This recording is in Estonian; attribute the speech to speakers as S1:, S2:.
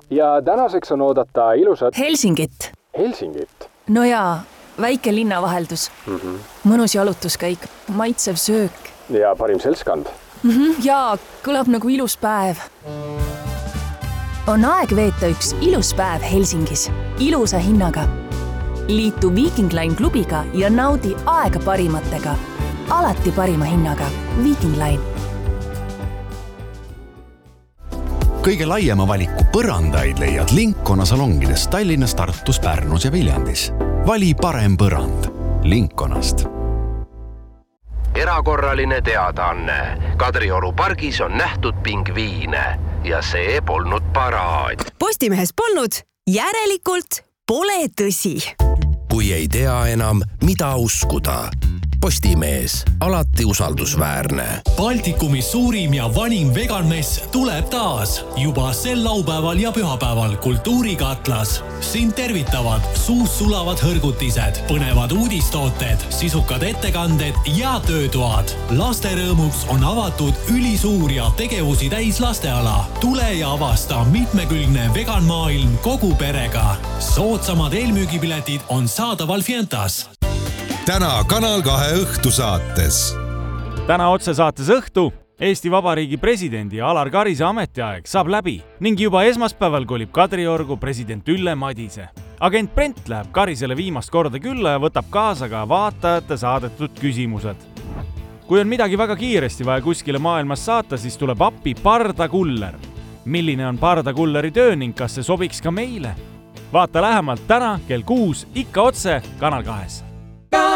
S1: ja tänaseks on oodata ilusat
S2: Helsingit.
S1: Helsingit.
S2: No jaa, väike linnavaheldus. Mõnus jalutuskäik, maitsev söök.
S1: Ja parim seltskond.
S2: Jaa, kõlab nagu ilus päev. On aeg veeta üks ilus päev Helsingis, ilusa hinnaga. Liitu Viking Line klubiga ja naudi aega parimatega. Alati parima hinnaga. Viking Line.
S3: Kõige laiema valiku põrandaid leiad Linkona salongides Tallinnas, Tartus, Pärnus ja Viljandis. Vali parem põrand Linkonast.
S4: Erakorraline teadaanne. Kadrioru pargis on nähtud pingviine ja see polnud paraad.
S5: Postimehes polnud, järelikult pole tõsi.
S6: Kui ei tea enam, mida uskuda. Postimees, alati usaldusväärne.
S7: Baltikumi suurim ja vanim veganmess tuleb taas. Juba sel laupäeval ja pühapäeval Kultuurikatlas. Siin tervitavad suus sulavad hõrgutised, põnevad uudistooted, sisukad ettekanded ja töötoad. Laste rõõmuks on avatud ülisuur ja tegevusi täis lasteala. Tule ja avasta mitmekülgne veganmaailm kogu perega. Soodsamad eelmüügipiletid on saadaval Fientas.
S8: Täna Kanal 2 õhtusaates.
S9: Täna otsesaates õhtu Eesti Vabariigi presidendi Alar Karise ametiaeg saab läbi ning juba esmaspäeval kolib Kadriorgu president Ülle Madise. Agent Brent läheb Karisele viimast korda külla ja võtab kaasa ka vaatajate saadetud küsimused. Kui on midagi väga kiiresti vaja kuskile maailmas saata, siis tuleb appi pardakuller. Milline on pardakulleri töö ning kas see sobiks ka meile? Vaata lähemalt täna kell 6 ikka otse Kanal 2.